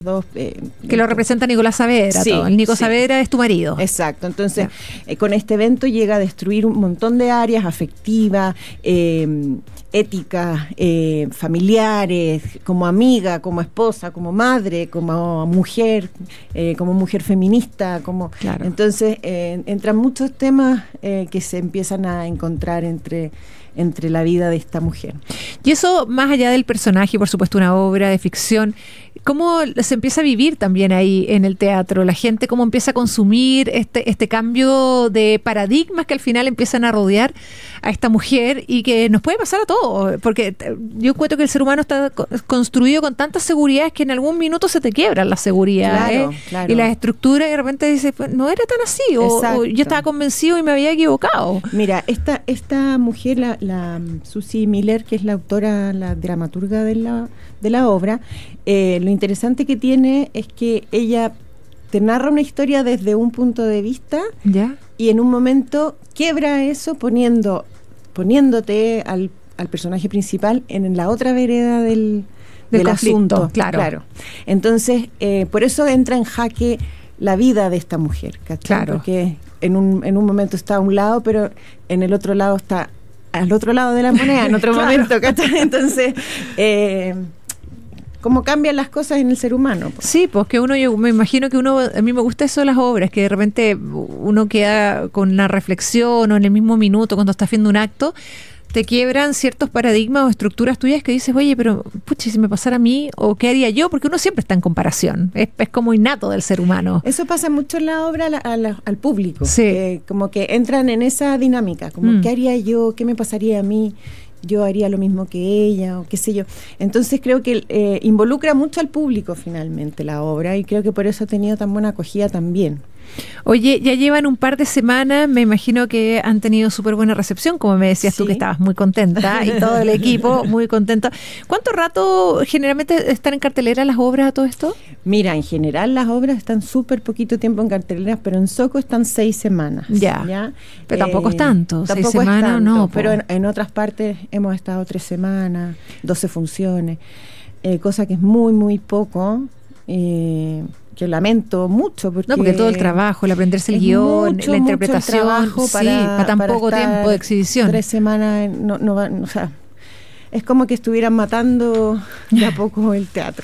dos, que lo representa Nicolás Saavedra, sí, todo. El Nico sí. Saavedra es tu marido. Exacto, entonces con este evento llega a destruir un montón de áreas afectivas, éticas, familiares, como amiga, como esposa, como madre, como mujer feminista, Claro. Entonces entran muchos temas que se empiezan a encontrar entre la vida de esta mujer. Y eso, más allá del personaje, por supuesto, una obra de ficción, ¿cómo se empieza a vivir también ahí en el teatro? La gente, ¿cómo empieza a consumir este cambio de paradigmas que al final empiezan a rodear a esta mujer y que nos puede pasar a todos? Porque yo encuentro que el ser humano está construido con tantas seguridades que en algún minuto se te quiebran las seguridades, claro. y las estructuras, y de repente dices, pues, no era tan así, o yo estaba convencido y me había equivocado. Mira, esta mujer, la Susie Miller, que es la autora, la dramaturga de la obra, lo interesante que tiene es que ella te narra una historia desde un punto de vista, ¿Ya? y en un momento quiebra eso poniéndote al personaje principal en la otra vereda del conflicto, asunto. claro. Entonces, por eso entra en jaque la vida de esta mujer, ¿cachai? Claro. Porque en un momento está a un lado, pero en el otro lado está al otro lado de la moneda, en otro momento, ¿cachai? Entonces, cómo cambian las cosas en el ser humano. Sí, pues que yo me imagino que a mí me gusta eso de las obras, que de repente uno queda con una reflexión o en el mismo minuto cuando estás haciendo un acto, te quiebran ciertos paradigmas o estructuras tuyas que dices, oye, pero pucha, si me pasara a mí, o qué haría yo, porque uno siempre está en comparación, es como innato del ser humano. Eso pasa mucho en la obra al público, sí. Como que entran en esa dinámica, como qué haría yo, qué me pasaría a mí, yo haría lo mismo que ella, o qué sé yo. Entonces creo que involucra mucho al público finalmente la obra, y creo que por eso ha tenido tan buena acogida también. Oye, ya llevan un par de semanas, me imagino que han tenido súper buena recepción, como me decías tú, que estabas muy contenta, y todo el equipo muy contento. ¿Cuánto rato generalmente están en cartelera las obras a todo esto? Mira, en general las obras están súper poquito tiempo en carteleras, pero en Soco están 6 semanas. Ya. Pero tampoco es tanto, 6 tampoco semanas, es tanto, no. Pero en otras partes hemos estado 3 semanas, 12 funciones, cosa que es muy, muy poco. Que lamento mucho, porque todo el trabajo, el aprenderse el guión, la interpretación, trabajo para tan poco tiempo de exhibición. 3 semanas o sea, es como que estuvieran matando de a poco el teatro.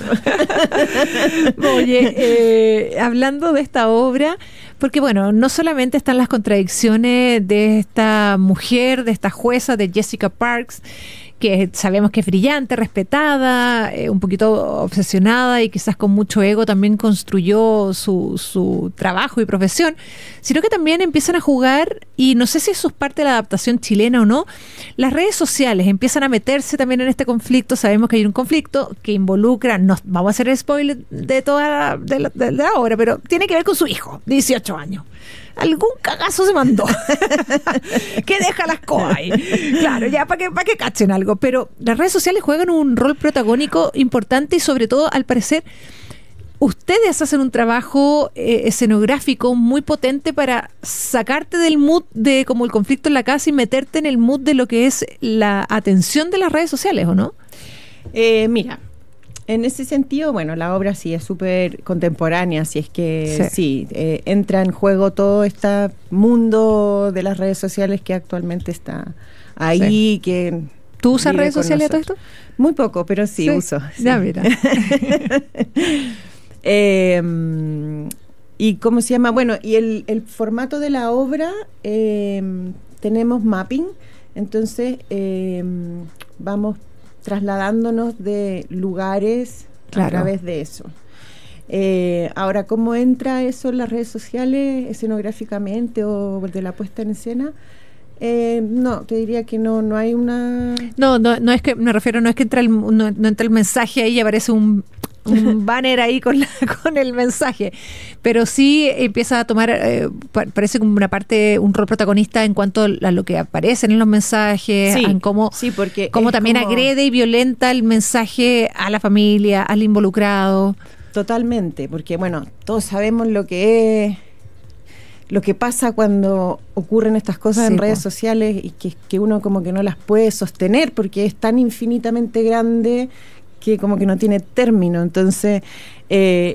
Oye, hablando de esta obra, porque bueno, no solamente están las contradicciones de esta mujer, de esta jueza, de Jessica Parks, que sabemos que es brillante, respetada, un poquito obsesionada y quizás con mucho ego también construyó su trabajo y profesión, sino que también empiezan a jugar, y no sé si eso es parte de la adaptación chilena o no, las redes sociales empiezan a meterse también en este conflicto. Sabemos que hay un conflicto que involucra, no vamos a hacer el spoiler de toda la obra, pero tiene que ver con su hijo, 18 años. Algún cagazo se mandó que deja las cosas ahí. Claro, ya para que cachen algo. Pero las redes sociales juegan un rol protagónico importante, y sobre todo, al parecer, ustedes hacen un trabajo escenográfico muy potente para sacarte del mood de como el conflicto en la casa y meterte en el mood de lo que es la atención de las redes sociales, ¿o no? Mira, en ese sentido, bueno, la obra sí es súper contemporánea, así es que sí, entra en juego todo este mundo de las redes sociales que actualmente está ahí, que... ¿Tú usas redes sociales a todo esto? Muy poco, pero sí uso. Sí. Ya, mira. ¿Y cómo se llama? Bueno, y el formato de la obra, tenemos mapping, entonces vamos trasladándonos de lugares a través de eso. Ahora, ¿cómo entra eso en las redes sociales escenográficamente o de la puesta en escena? No, te diría que no hay una... No es que, me refiero, no es que entra no entra el mensaje ahí y aparece un banner ahí con el mensaje, pero sí empieza a tomar, parece como una parte, un rol protagonista en cuanto a lo que aparece en los mensajes, en cómo también agrede y violenta el mensaje a la familia, al involucrado. Totalmente, porque bueno, todos sabemos lo que pasa cuando ocurren estas cosas en redes sociales, y que uno como que no las puede sostener porque es tan infinitamente grande que como que no tiene término. Entonces,